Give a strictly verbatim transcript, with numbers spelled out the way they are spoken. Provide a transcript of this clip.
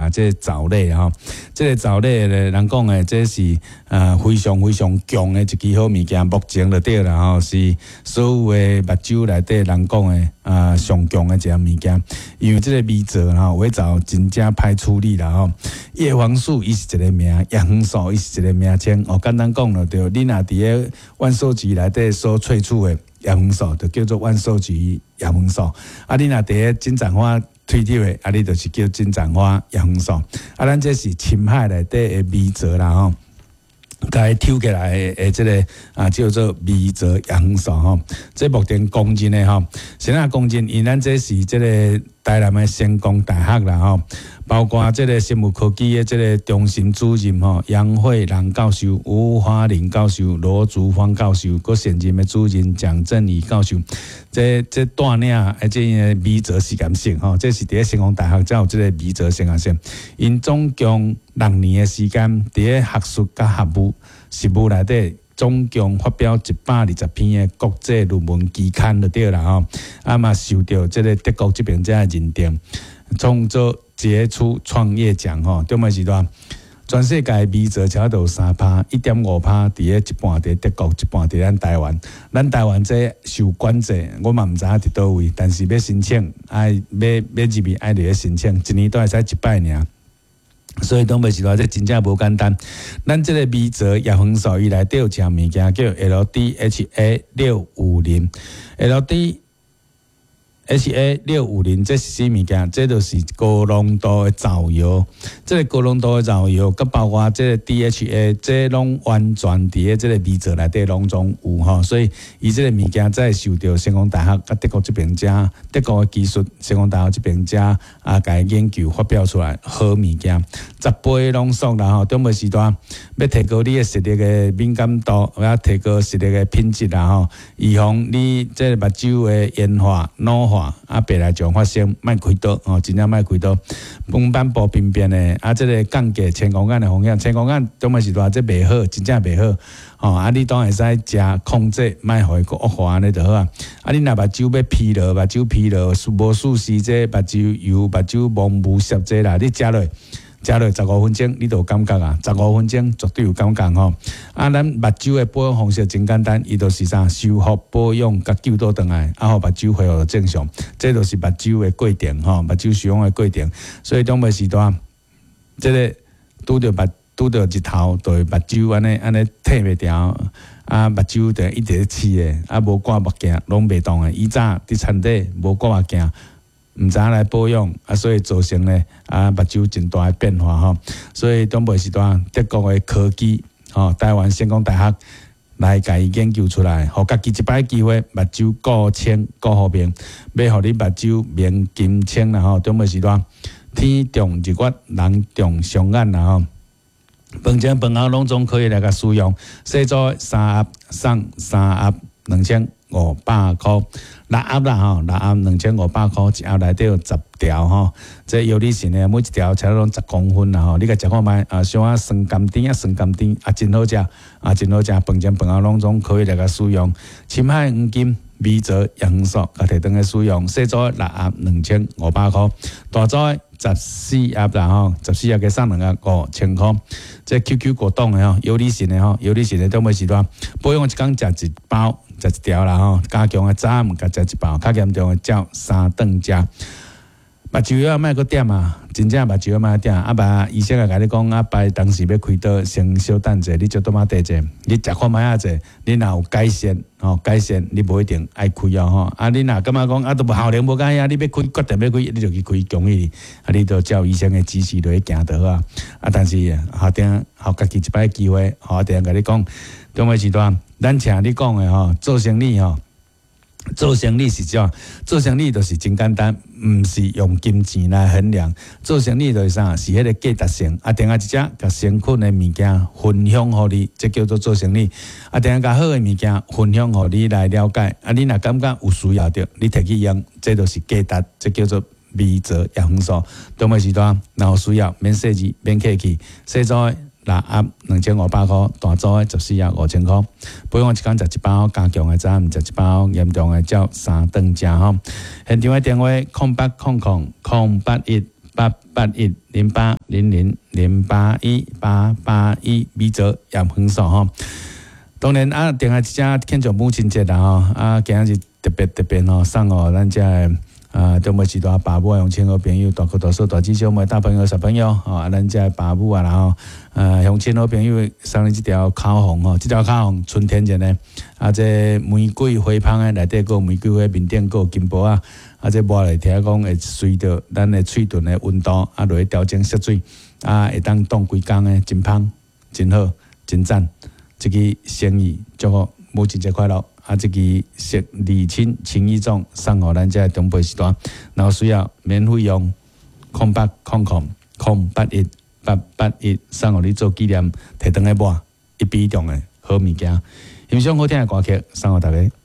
啊，这藻类吼，这个藻类咧，人讲诶，这是呃非常非常强诶一支好物件，目前就对啦吼，是所有诶目睭内底人讲诶啊上强诶一项物件，因为这个微藻吼，伪藻真正歹处理啦吼。叶黄素伊是一个名，叶黄素伊是一个名称。哦，简单讲咯，对，你若伫个万寿菊内底所萃取诶叶黄素，就叫做万寿菊叶黄素。啊，你若伫个金盏花推掉诶，啊，你就是叫金盏花叶黄素。啊，咱这是深海内底诶微藻啦吼。甲伊抽起来诶诶，即个啊叫做微藻叶黄素吼。这目前公认诶吼，现在公认，因咱这是即个台南诶成功大学啦吼。包括这个生物科技的这个中心主任吼，杨慧兰教授、吴华玲教授、罗竹芳教授，佮现任的主任蒋正宇教授，这这带领而且微藻实验室吼，这是伫个成功大学才有这个微藻实验室。因总共六年的时间，伫个学术甲学务实务内底，总共发表一百二十篇的国际论文期刊就对啦吼，啊嘛受到这个德国这边才认定，创作杰出创业奖吼，对么是多？全世界微藻差不多三趴，一点五趴，伫个一半伫德国，一半伫咱台湾。咱台湾这受管制，我嘛毋知影伫倒位，但是要申请，爱要要入面爱伫个申请，一年都会使一摆尔。所以当袂是话，这真正无简单。咱这个微藻叶黄素伊内底有一项物件叫 L D H A 六五零 ，L D H A 六五零这是啥物件？这就是高浓度的藻油。这个高浓度的藻油，佮包括这个 D H A， 这拢完全伫个这个微藻内底拢总有吼。所以，伊这个物件才会受到成功大学甲德国这边遮德国的技术，成功大学这边遮啊，甲研究发表出来好物件，十倍浓缩啦吼。中袂时段要提高你的视力的敏感度，要提高视力的品质啦吼，预防你这个目睭的烟化、老化。啊，别来就发生，莫开刀哦，真正莫开刀。分斑部病变的啊，这个降低青光眼的风险，青光眼中么是话这袂好，真正袂好哦。啊，你当会使食控制，莫互伊个恶化安尼就好啊。啊，你若目睭要疲劳，目睭疲劳，无舒适这目睭油、目睭蒙雾涩这啦，你食落。食落十五分钟，你就有感觉啊！十五分钟绝对有感觉吼。啊，咱目睭的保养方式真简单，伊就是啥修复、保养、甲救倒转来，啊，互目睭恢复正常。这就是目睭的过程吼，目睭修养的过程。所以当袂时段，这个拄着目拄着日头，就会目睭安尼安尼褪袂掉，啊，目睭就一直刺的，啊，无挂目镜，拢袂动的。以早伫田底无挂目镜。毋知影来保养啊，所以造成咧啊目睭真大诶变化吼。所以当袂时段德国诶科技吼，台湾成功大学来甲伊研究出来，互家己一摆机会目睭顾清顾好面，要互你目睭面金清啦吼。当袂时段天重日月，人重双眼啦吼。饭前饭后拢总可以来甲使用，细组三盒送三盒两千五百箍。六盒啦吼，六盒两千五百箍，一盒内底有十条吼。这有理性的，每一条差不多十公分啦吼。你甲食看觅啊，小啊酸甘甜啊，酸甘甜啊，真好食啊，真好食。饭前饭后拢总可以来甲使用。深海黄金、微藻、叶黄素，甲摕转来使用。小组六盒两千五百箍，大组十四盒啦吼，十四盒加送两盒五千箍。这 Q Q 果冻的吼，有理性的吼，有理性的都每时段保养一工食一包。食一条啦吼，加强的早暗甲食一包，较严重的照三顿食。目睭要莫搁点啊，真正目睭要莫点。啊爸，医生也甲你讲，啊爸当时要开刀，先小等者，你就多仔地者，你食看觅仔者，你若有改善吼，改善你无一定爱开哦吼。啊，你若感觉讲啊都无效能无解啊，你要开决定要开，你就去开强伊，啊你就照医生的指示落去行就好啊。啊，但是后顶互家己一摆机会，后顶甲你讲，中尾时段。咱像你讲的吼，做生意吼，做生意是怎？做生意就是真简单，毋是用金钱来衡量。做生意就是啥？是迄个价值性。啊，定下一只甲先进的物件分享互你，这叫做做生意。啊，定下甲好的物件分享互你来了解。啊，你若感觉有需要着，你摕去用，这就是价值，这叫做微藻叶黄素。当尾时段，若有需要免设置、免客气，细组的六盒两千五百箍，大组的十四盒五千箍。保养一工食一包，加强的早暗食一包，严重的照三顿食吼。现场的电话：空八空空空八一八八一零八零零零八一八八一米泽叶恒寿吼。当然啊，定下一只庆祝母亲节啦吼，啊，今日特别特别吼，送哦咱遮啊，中国时代爸母乡亲好朋友、大哥大嫂、大姊小妹、大朋友、小朋友吼，啊，咱遮爸母啊，然后呃乡亲好朋友送你即条口红吼，即条口红春天前呢，啊，这玫瑰花香诶，内底个玫瑰花面顶个金箔啊，啊，这抹来听讲会随着咱诶喙唇诶温度啊，落去调整色水啊，会当冻规工诶，真香、真好、真赞。这个生意祝福母亲节快乐！啊，这个是礼亲情意重，送予咱遮中北时段，然后需要免费用空八空空空八一八八一，送予你做纪念，摕倒来抹一笔重诶好物件，欣赏好听诶歌曲，送予大家。